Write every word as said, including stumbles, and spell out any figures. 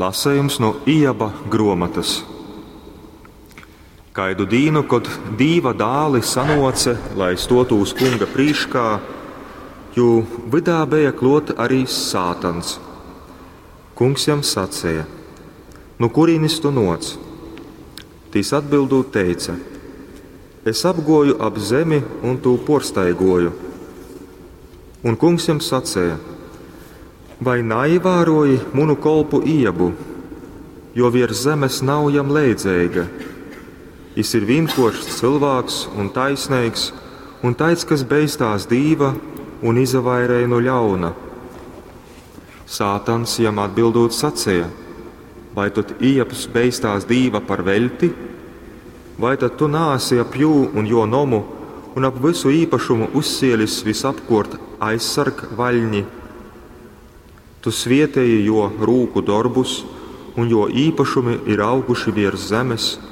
Lasējums no Ijaba grāmatas. Kaidu dīnu, kod dīva dāli sanoce, lai stotu uz kunga prīškā, jo vidā bija klot arī Sātans. Kungs jam sacēja: nu kurīnis tu noc? Tīs atbildot teica: es apgoju ap zemi un tu porstaigoju. Un kungs jam sacēja: vai naivāroji munu kolpu Ijabu, jo virs zemes nav jam leidzeiga. Jis ir vienkāršs cilvēks un taisnīgs, un taids, kas beistās dīva un izavairēja no ļauna. Sātans jam atbildot sacēja: vai tad Ijabs beistās dīva par velti? Vai tad tu nāsi ap jū un jo nomu un ap visu īpašumu uzsielis visapkort aizsarg vaļņi? Tu svietēji jo rūku darbus, un jo īpašumi ir auguši virs zemes,